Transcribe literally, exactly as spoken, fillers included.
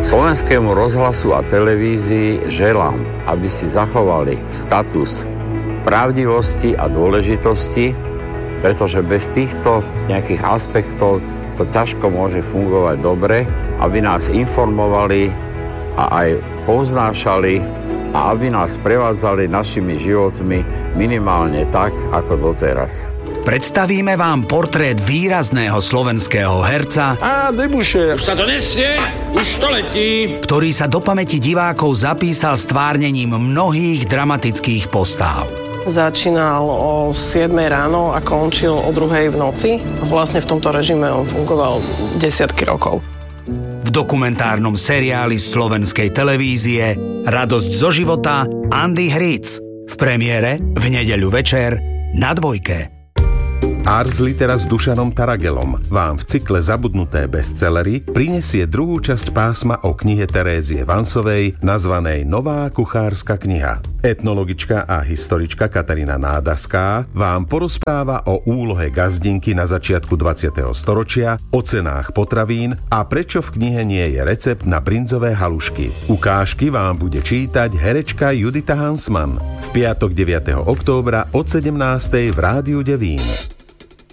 Slovenskému rozhlasu a televízii želám, aby si zachovali status pravdivosti a dôležitosti, pretože bez týchto nejakých aspektov to ťažko môže fungovať dobre, aby nás informovali a aj povznášali a aby nás prevádzali našimi životmi minimálne tak, ako doteraz. Predstavíme vám portrét výrazného slovenského herca Á, Debuše. Už sa to nesnie, už to letí. Ktorý sa do pamäti divákov zapísal stvárnením mnohých dramatických postáv. Začínal o siedmej ráno a končil o druhej v noci. Vlastne v tomto režime on fungoval desiatky rokov. V dokumentárnom seriáli slovenskej televízie Radosť zo života Andy Hric. V premiére v nedeľu večer na Dvojke. Ars Litera s Dušanom Taragelom vám v cykle Zabudnuté bestsellery prinesie druhú časť pásma o knihe Terézie Vansovej nazvanej Nová kuchárska kniha. Etnologička a historička Katarína Nádaská vám porozpráva o úlohe gazdinky na začiatku dvadsiateho storočia, o cenách potravín a prečo v knihe nie je recept na brinzové halušky. Ukážky vám bude čítať herečka Judita Hansmann v piatok deviateho októbra od sedemnástej v Rádiu Devín.